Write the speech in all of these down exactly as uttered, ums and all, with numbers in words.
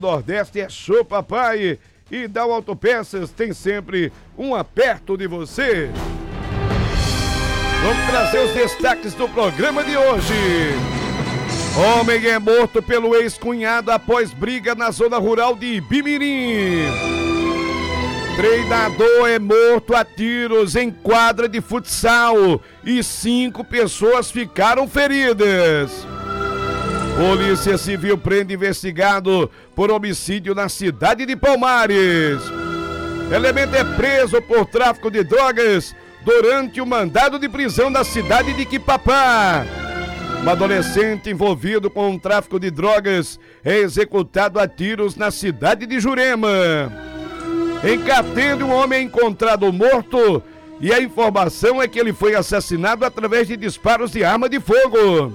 Nordeste é show, papai. E Dow Autopeças tem sempre um perto de você. Vamos trazer os destaques do programa de hoje. Homem é morto pelo ex-cunhado após briga na zona rural de Ibimirim. Treinador é morto a tiros em quadra de futsal e cinco pessoas ficaram feridas. Polícia Civil prende investigado por homicídio na cidade de Palmares. Elemento é preso por tráfico de drogas durante o mandado de prisão na cidade de Quipapá. Um adolescente envolvido com o tráfico de drogas é executado a tiros na cidade de Jurema. Em Catende, um homem é encontrado morto e a informação é que ele foi assassinado através de disparos de arma de fogo.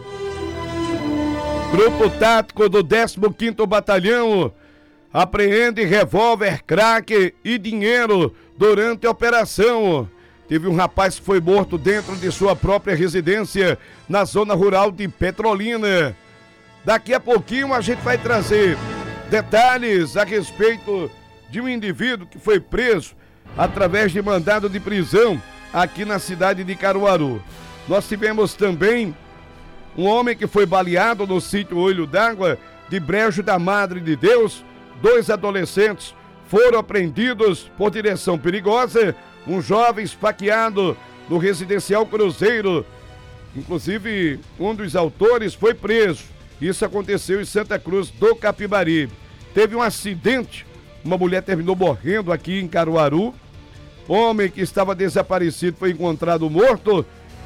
Grupo tático do décimo quinto Batalhão apreende revólver, crack e dinheiro durante a operação. Teve um rapaz que foi morto dentro de sua própria residência na zona rural de Petrolina. Daqui a pouquinho a gente vai trazer detalhes a respeito de um indivíduo que foi preso através de mandado de prisão aqui na cidade de Caruaru. Nós tivemos também um homem que foi baleado no sítio Olho d'Água de Brejo da Madre de Deus. Dois adolescentes foram apreendidos por direção perigosa. Um jovem esfaqueado no residencial Cruzeiro. Inclusive, um dos autores foi preso. Isso aconteceu em Santa Cruz do Capibaribe. Teve um acidente. Uma mulher terminou morrendo aqui em Caruaru. Homem que estava desaparecido foi encontrado morto.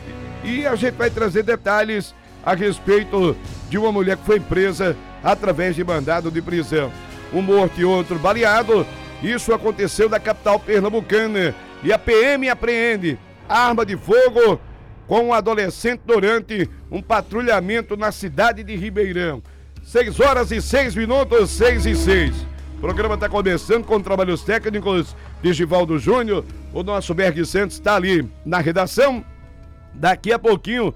E a gente vai trazer detalhes a respeito de uma mulher que foi presa através de mandado de prisão. Um morto e outro baleado. Isso aconteceu na capital pernambucana. E a P M apreende arma de fogo com um adolescente durante um patrulhamento na cidade de Ribeirão. seis horas e seis minutos, seis e seis. O programa está começando com trabalhos técnicos de Givaldo Júnior. O nosso Berg Santos está ali na redação. Daqui a pouquinho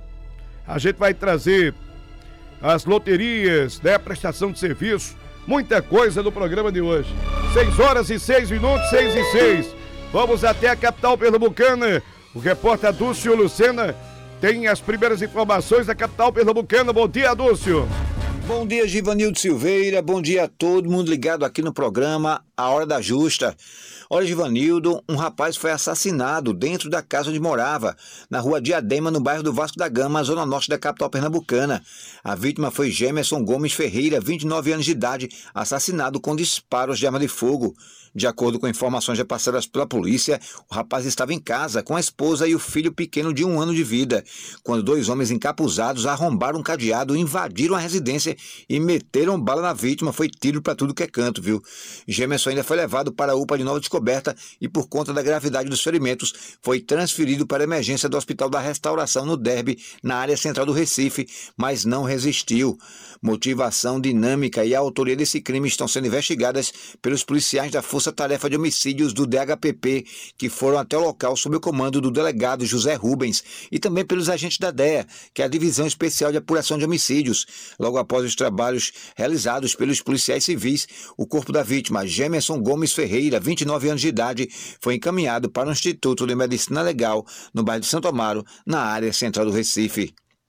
a gente vai trazer as loterias, né? Prestação de serviço, muita coisa no programa de hoje. seis horas e seis minutos, seis e seis. Vamos até a capital pernambucana. O repórter Adúcio Lucena tem as primeiras informações da capital pernambucana. Bom dia, Adúcio. Bom dia, Givanildo Silveira. Bom dia a todo mundo ligado aqui no programa A Hora da Justa. Olha, Givanildo, um rapaz foi assassinado dentro da casa onde morava, na rua Diadema, no bairro do Vasco da Gama, zona norte da capital pernambucana. A vítima foi Gemerson Gomes Ferreira, vinte e nove anos de idade, assassinado com disparos de arma de fogo. De acordo com informações repassadas pela polícia, o rapaz estava em casa com a esposa e o filho pequeno de um ano de vida, quando dois homens encapuzados arrombaram um cadeado, invadiram a residência e meteram bala na vítima. Foi tiro para tudo que é canto, viu? Gemerson ainda foi levado para a U P A de Nova Descoberta e, por conta da gravidade dos ferimentos, foi transferido para a emergência do Hospital da Restauração no Derby, na área central do Recife, mas não resistiu. Motivação, dinâmica e a autoria desse crime estão sendo investigadas pelos policiais da Força Tarefa de Homicídios do D H P P, que foram até o local sob o comando do delegado José Rubens, e também pelos agentes da D E A, que é a Divisão Especial de Apuração de Homicídios. Logo após os trabalhos realizados pelos policiais civis, o corpo da vítima, Gemerson Gomes Ferreira, vinte e nove anos de idade, foi encaminhado para o Instituto de Medicina Legal, no bairro de Santo Amaro, na área central do Recife.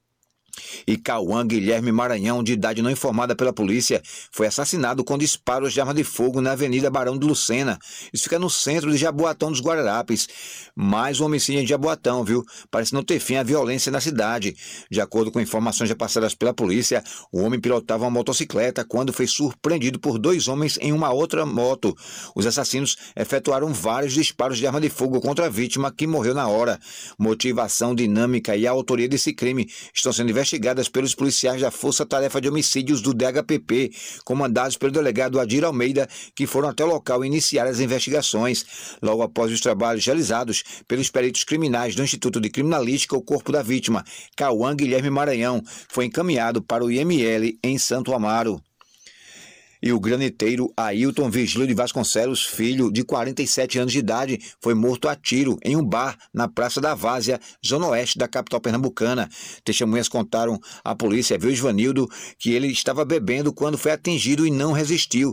E Cauã Guilherme Maranhão, de idade não informada pela polícia, foi assassinado com disparos de arma de fogo na Avenida Barão de Lucena. Isso fica no centro de Jaboatão dos Guararapes. Mais um homicídio em Jaboatão, viu? Parece não ter fim a violência na cidade. De acordo com informações repassadas pela polícia, o homem pilotava uma motocicleta quando foi surpreendido por dois homens em uma outra moto. Os assassinos efetuaram vários disparos de arma de fogo contra a vítima, que morreu na hora. Motivação, dinâmica e a autoria desse crime estão sendo investigadas investigadas pelos policiais da Força Tarefa de Homicídios do D H P P, comandados pelo delegado Adir Almeida, que foram até o local iniciar as investigações. Logo após os trabalhos realizados pelos peritos criminais do Instituto de Criminalística, o corpo da vítima, Cauã Guilherme Maranhão, foi encaminhado para o I M L em Santo Amaro. E o graniteiro Ailton Virgílio de Vasconcelos, filho de quarenta e sete anos de idade, foi morto a tiro em um bar na Praça da Várzea, zona oeste da capital pernambucana. Testemunhas contaram à polícia, viu, Ivanildo, que ele estava bebendo quando foi atingido e não resistiu.